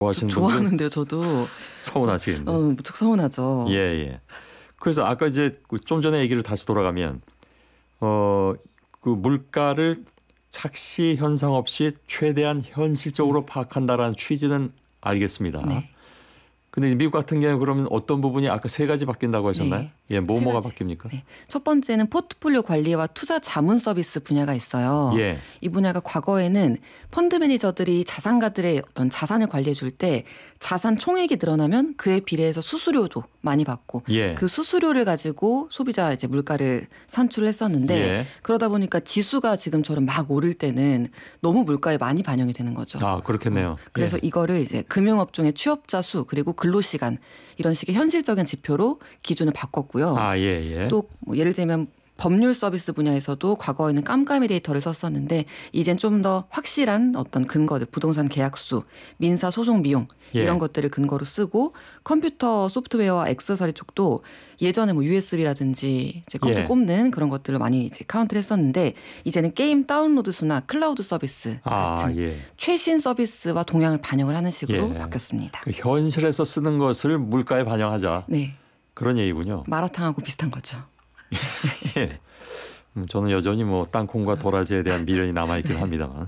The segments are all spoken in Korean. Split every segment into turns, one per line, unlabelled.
좋아하시는 분들
좋아하는데요, 저도.
서운하시겠네요.
무척 서운하죠.
예, 예. 그래서 아까 이제 좀 전에 얘기를 다시 돌아가면 그 물가를 착시 현상 없이 최대한 현실적으로 파악한다라는 취지는 알겠습니다.
네.
근데 미국 같은 경우는 그러면 어떤 부분이 아까 세 가지 바뀐다고 하셨나요?
네.
예,
세
뭐가
가지.
바뀝니까?
네. 첫 번째는 포트폴리오 관리와 투자 자문 서비스 분야가 있어요.
예.
이 분야가 과거에는 펀드 매니저들이 자산가들의 어떤 자산을 관리해 줄 때 자산 총액이 늘어나면 그에 비례해서 수수료도 많이 받고
예.
그 수수료를 가지고 소비자 이제 물가를 산출을 했었는데
예.
그러다 보니까 지수가 지금처럼 막 오를 때는 너무 물가에 많이 반영이 되는 거죠.
아, 그렇겠네요.
그래서
예.
이거를 이제 금융업종의 취업자 수 그리고 근로시간 이런 식의 현실적인 지표로 기준을 바꿨고요.
아, 예, 예.
또 뭐 예를 들면 법률 서비스 분야에서도 과거에는 깜깜이 데이터를 썼었는데 이젠 좀 더 확실한 어떤 근거들 부동산 계약수, 민사 소송 비용
예.
이런 것들을 근거로 쓰고 컴퓨터 소프트웨어와 액세서리 쪽도 예전에 뭐 USB라든지 이제 컴퓨터
예.
꼽는 그런 것들을 많이 이제 카운트를 했었는데 이제는 게임 다운로드 수나 클라우드 서비스 같은
예.
최신 서비스와 동향을 반영을 하는 식으로
예.
바뀌었습니다.
그 현실에서 쓰는 것을 물가에 반영하자.
네,
그런 얘기군요.
마라탕하고 비슷한 거죠.
예. 저는 여전히 뭐 땅콩과 도라지에 대한 미련이 남아 있긴 합니다만.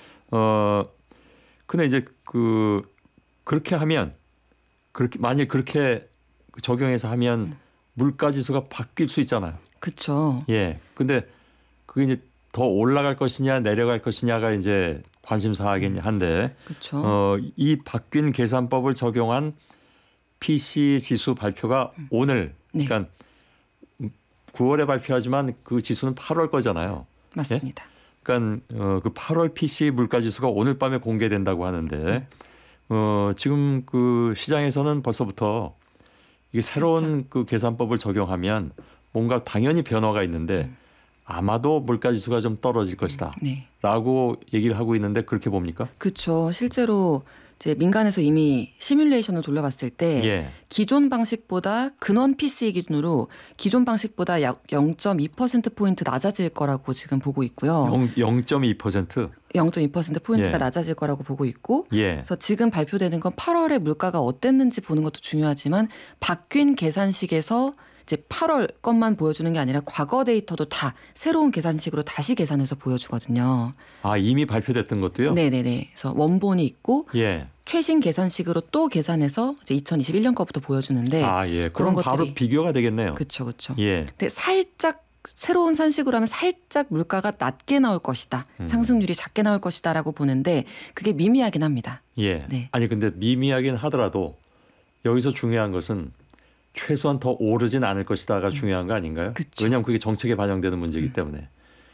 근데 이제 그렇게 하면 만일 그렇게 적용해서 하면 물가 지수가 바뀔 수 있잖아요.
그렇죠.
예. 근데 그게 이제 더 올라갈 것이냐 내려갈 것이냐가 이제 관심사이긴 한데
그렇죠.
이 바뀐 계산법을 적용한 PC 지수 발표가 오늘
네.
그러니까 9월에 발표하지만 그 지수는 8월 거잖아요.
맞습니다.
그러니까 그 8월 PC 물가 지수가 오늘 밤에 공개된다고 하는데 지금 그 시장에서는 벌써부터 이게 새로운 그 계산법을 적용하면 뭔가 당연히 변화가 있는데 아마도 물가 지수가 좀 떨어질 것이다.
네.
라고 얘기를 하고 있는데 그렇게 봅니까?
그렇죠. 실제로 이제 민간에서 이미 시뮬레이션을 돌려봤을 때
예.
기존 방식보다 근원 PC 기준으로 기존 방식보다 약 0.2%포인트 낮아질 거라고 지금 보고 있고요.
0.2%?
0.2%포인트가
예.
낮아질 거라고 보고 있고
예.
그래서 지금 발표되는 건 8월에 물가가 어땠는지 보는 것도 중요하지만 바뀐 계산식에서 이제 8월 것만 보여주는 게 아니라 과거 데이터도 다 새로운 계산식으로 다시 계산해서 보여주거든요.
아, 이미 발표됐던 것도요?
네네네. 그래서 원본이 있고
예.
최신 계산식으로 또 계산해서 이제 2021년 거부터 보여주는데
아, 예. 그럼
그런
바로
것들이-
비교가 되겠네요.
그렇죠, 그렇죠.
예.
근데 살짝 새로운 산식으로 하면 살짝 물가가 낮게 나올 것이다. 상승률이 작게 나올 것이다라고 보는데 그게 미미하긴 합니다.
예.
네.
아니 근데 미미하긴 하더라도 여기서 중요한 것은 최소한 더 오르진 않을 것이다가 중요한 거 아닌가요?
그쵸.
왜냐하면 그게 정책에 반영되는 문제이기 때문에.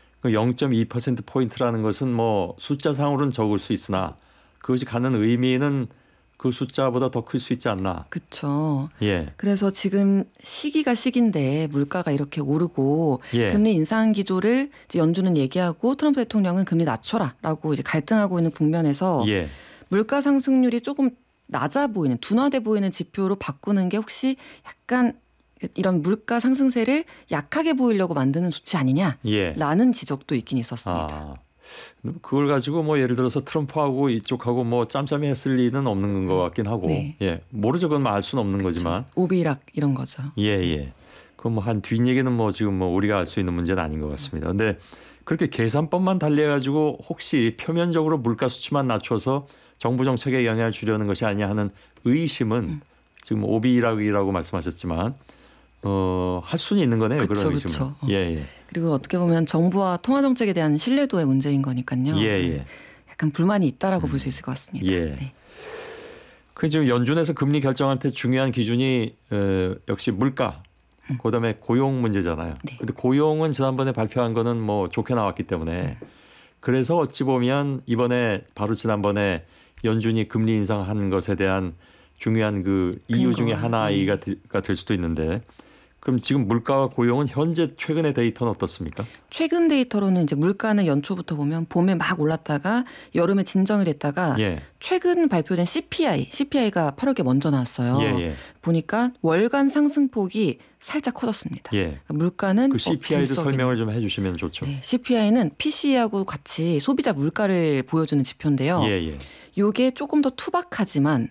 0.2%포인트라는 것은 뭐 숫자상으로는 적을 수 있으나 그것이 갖는 의미는 그 숫자보다 더 클 수 있지 않나.
그렇죠.
예.
그래서 지금 시기가 시기인데 물가가 이렇게 오르고
예.
금리 인상 기조를 이제 연준은 얘기하고 트럼프 대통령은 금리 낮춰라라고 이제 갈등하고 있는 국면에서
예.
물가 상승률이 조금 낮아 보이는 둔화돼 보이는 지표로 바꾸는 게 혹시 약간 이런 물가 상승세를 약하게 보이려고 만드는 조치 아니냐라는
예.
지적도 있긴 있었습니다.
아. 그걸 가지고 뭐 예를 들어서 트럼프하고 이쪽하고 뭐 짬짬이 했을 리는 없는 것 같긴 하고.
네.
예. 모르죠. 그건 알 수는 없는 거지만.
오비락 이런 거죠.
예, 예. 그건 뭐 한 뒷얘기는 뭐 지금 뭐 우리가 알 수 있는 문제는 아닌 것 같습니다. 근데 그렇게 계산법만 달리해가지고 혹시 표면적으로 물가 수치만 낮춰서 정부 정책에 영향을 주려는 것이 아니냐 하는 의심은 지금 오비락이라고 말씀하셨지만 할 수는 있는 거네요.
그쵸,
그런 의심은.
그쵸.
예, 예.
그리고 어떻게 보면 정부와 통화 정책에 대한 신뢰도의 문제인 거니까요.
예, 예.
약간 불만이 있다라고 볼 수 있을 것 같습니다.
예.
네.
그 지금 연준에서 금리 결정할 때 중요한 기준이 역시 물가, 그다음에 고용 문제잖아요.
네.
근데 고용은 지난번에 발표한 거는 뭐 좋게 나왔기 때문에 그래서 어찌 보면 이번에 바로 지난번에 연준이 금리 인상한 것에 대한 중요한 그 이유
근거,
중에 하나가 될 수도 있는데 그럼 지금 물가와 고용은 현재 최근의 데이터는 어떻습니까?
최근 데이터로는 이제 물가는 연초부터 보면 봄에 막 올랐다가 여름에 진정이 됐다가
예,
최근 발표된 CPI가 8월에 먼저 나왔어요.
예, 예,
보니까 월간 상승폭이 살짝 커졌습니다.
예.
그러니까 물가는
그 CPI도
들썩이는.
설명을 좀 해주시면 좋죠.
네, CPI는 PCE하고 같이 소비자 물가를 보여주는 지표인데요.
예, 예,
요게 조금 더 투박하지만